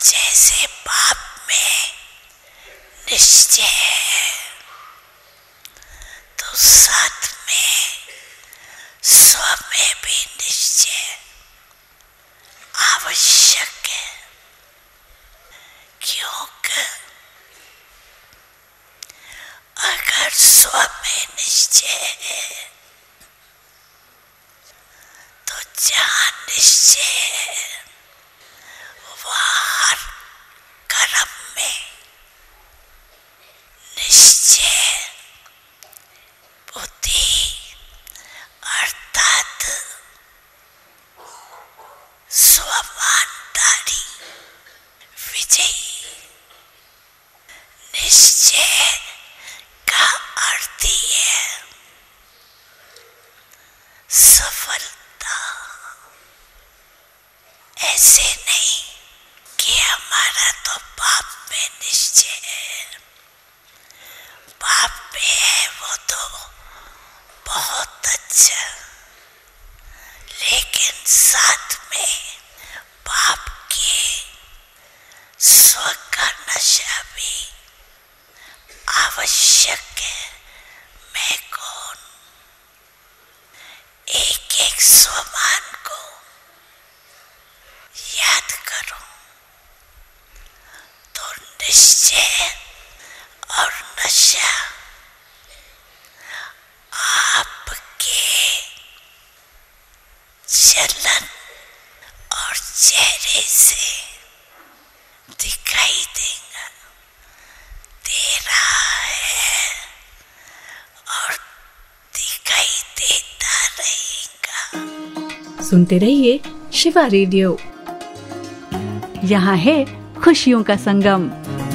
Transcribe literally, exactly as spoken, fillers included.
जैसे पाप में निश्चय है, तो साथ में स्व में भी निश्चय आवश्यक है। क्योंकि अगर स्व में निश्चय है तो जहाँ निश्चय है वहाँ हर कर्म में निश्चय बुद्धि अर्थात स्वमानदारी विजयी। निश्चय का अर्थ ही है सफलता। ऐसे नहीं कि हमारा तो पाप में निश्चय है, पाप में है वो तो बहुत अच्छा, लेकिन साथ में पाप के स्व का नशा भी आवश्यक है। मैं कौन? एक एक स्वमान को याद करो तो निश्चय और नशा आपके चलन और चेहरे से दिखाई देगा, दे रहा है और दिखाई देता रहेगा। सुनते रहिए शिवा रेडियो, यहाँ है खुशियों का संगम।